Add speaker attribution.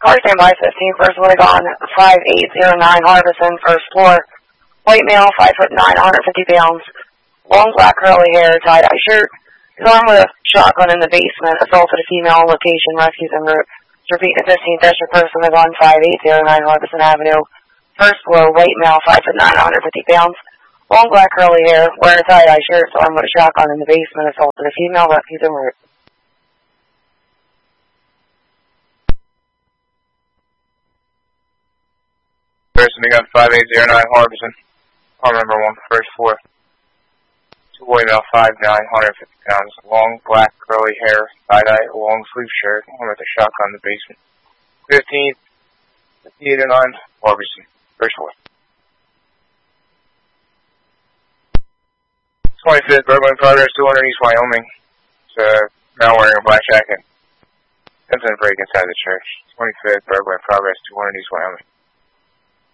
Speaker 1: Car standby 15, person would have gone 5809 Harbison, first floor. White male, 5'9", 150 pounds. Long black curly hair, tie-dye shirt. His arm with a shotgun in the basement. Assaulted a female. Location, rescues en route. Repeat the 15th district person would have gone 5809 Harbison Avenue. First floor, white male, 5'9", 150 pounds. Long black curly hair, wearing a tie-dye shirt, armed with a shotgun in the basement. Assaulted a female. Rescues en route.
Speaker 2: Person gun 5809 Harbison. Car number 1, first floor. Two white male, 5'9", 150 pounds. Long black curly hair, tie-dye, long sleeve shirt, armed with a shotgun in the basement. 5809 Harbison, first floor. 25th, burglary in progress, 200 East Wyoming. It's now wearing a black jacket. Attempting to break inside the church. 25th, burglary in progress, 200 East Wyoming.